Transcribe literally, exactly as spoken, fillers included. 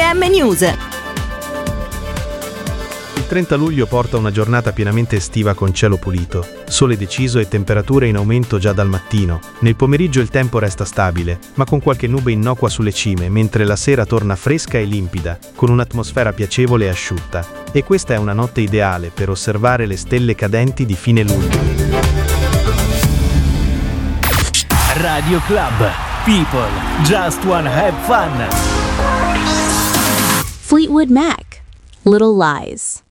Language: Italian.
R M News. Il trenta luglio porta una giornata pienamente estiva con cielo pulito, sole deciso e temperature in aumento già dal mattino. Nel pomeriggio il tempo resta stabile, ma con qualche nube innocua sulle cime, mentre la sera torna fresca e limpida, con un'atmosfera piacevole e asciutta. E questa è una notte ideale per osservare le stelle cadenti di fine luglio. Radio Club. People just wanna have fun. Fleetwood Mac. Little Lies.